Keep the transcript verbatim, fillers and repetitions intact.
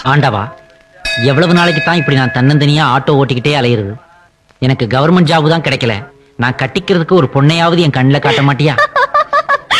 ஆண்டவா, எவ்வளவு நாளைக்கு தான் இப்படி நான் தன்னந்தனியா ஆட்டோ ஓட்டிக்கிட்டே அலையிறது? எனக்கு கவர்மெண்ட் ஜாப் தான் கிடைக்கல, நான் கட்டிக்கிறதுக்கு ஒரு பொண்ணையாவது என் கண்ணில் காட்ட மாட்டியா?